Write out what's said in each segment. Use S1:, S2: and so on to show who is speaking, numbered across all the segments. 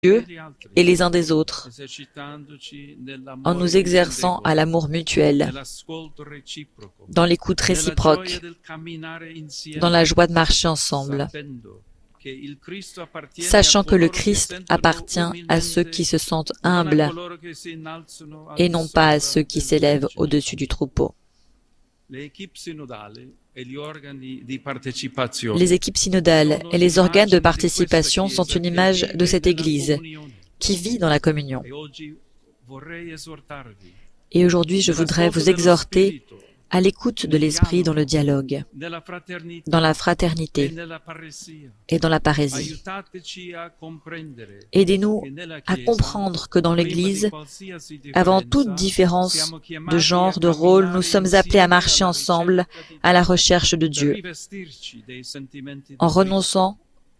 S1: Dieu et les uns des autres, en nous exerçant à l'amour mutuel, dans l'écoute réciproque, dans la joie de marcher ensemble, sachant que le Christ appartient à ceux qui se sentent humbles et non pas à ceux qui s'élèvent au-dessus du troupeau. Les équipes synodales et les organes de participation sont une image de cette Église qui vit dans la communion. Et aujourd'hui, je voudrais vous exhorter à l'écoute de l'Esprit dans le dialogue, dans la fraternité et dans la parésie. Aidez-nous à comprendre que dans l'Église, avant toute différence de genre, de rôle, nous sommes appelés à marcher ensemble à la recherche de Dieu, en renonçant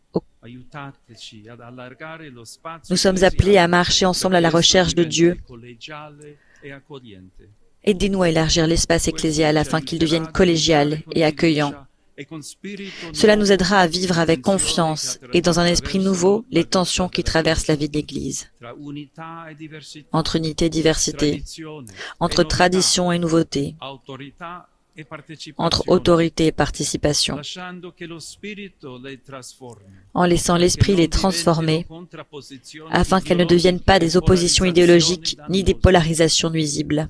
S1: Nous sommes appelés à marcher ensemble à la recherche de Dieu. Aidez-nous à élargir l'espace ecclésial afin qu'il devienne collégial et accueillant. Cela nous aidera à vivre avec confiance et dans un esprit nouveau les tensions qui traversent la vie de l'Église. Entre unité et diversité, entre tradition et nouveauté, entre autorité et participation, en laissant l'Esprit les transformer, afin qu'elles ne deviennent pas des oppositions idéologiques ni des polarisations nuisibles.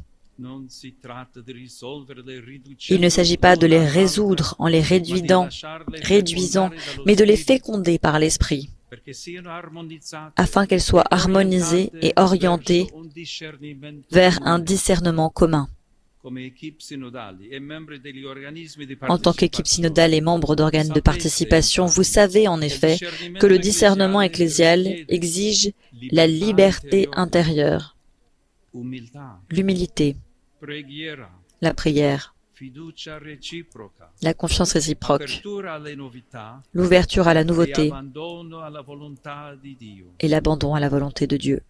S1: Il ne s'agit pas de les résoudre en les réduisant, mais de les féconder par l'Esprit, afin qu'elles soient harmonisées et orientées vers un discernement commun. En tant qu'équipe synodale et membre d'organes de participation, vous savez en effet que le discernement ecclésial exige la liberté intérieure, l'humilité, la prière, la confiance réciproque, l'ouverture à la nouveauté et l'abandon à la volonté de Dieu.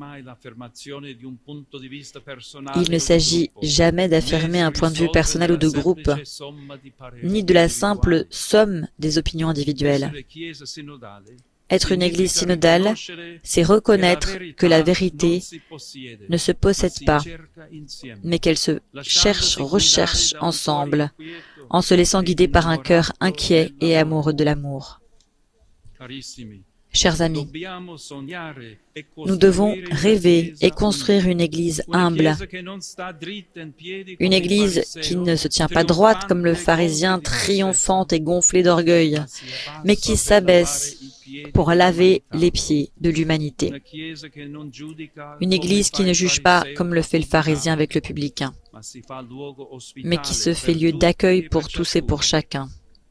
S1: Il ne s'agit jamais d'affirmer un point de vue personnel ou de groupe, ni de la simple somme des opinions individuelles. Être une église synodale, c'est reconnaître que la vérité ne se possède pas, mais qu'elle se recherche ensemble, en se laissant guider par un cœur inquiet et amoureux de l'amour. Chers amis, nous devons rêver et construire une église humble, une église qui ne se tient pas droite comme le pharisien triomphante et gonflé d'orgueil, mais qui s'abaisse pour laver les pieds de l'humanité. Une église qui ne juge pas comme le fait le pharisien avec le publicain, mais qui se fait lieu d'accueil pour tous et pour chacun.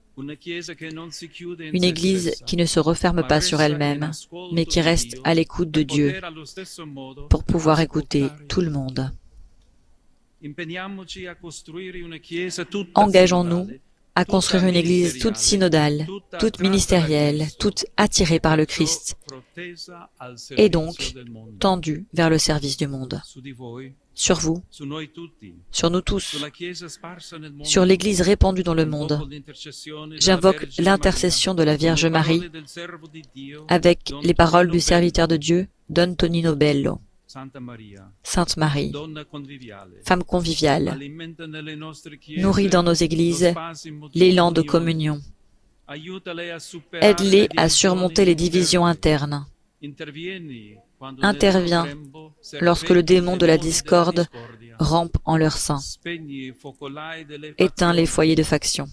S1: Une église qui ne se referme pas sur elle-même, mais qui reste à l'écoute de Dieu pour pouvoir écouter tout le monde. Engageons-nous à construire une église toute synodale, toute ministérielle, toute attirée par le Christ, et donc tendue vers le service du monde. Sur vous, sur nous tous, sur l'Église répandue dans le monde. J'invoque l'intercession de la Vierge Marie avec les paroles du serviteur de Dieu, Don Tonino Bello. Sainte Marie, femme conviviale, nourrit dans nos églises l'élan de communion. Aide-les à surmonter les divisions internes. Intervient lorsque le démon de la discorde rampe en leur sein. Éteint les foyers de faction.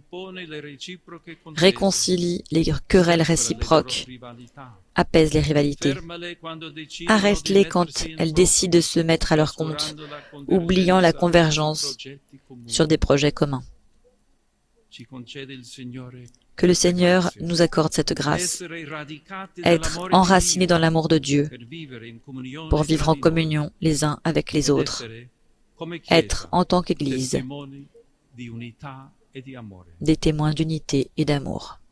S1: Réconcilie les querelles réciproques. Apaise les rivalités. Arrête-les quand elles décident de se mettre à leur compte, oubliant la convergence sur des projets communs. Que le Seigneur nous accorde cette grâce, être enracinés dans l'amour de Dieu, pour vivre en communion les uns avec les autres, être en tant qu'Église des témoins d'unité et d'amour.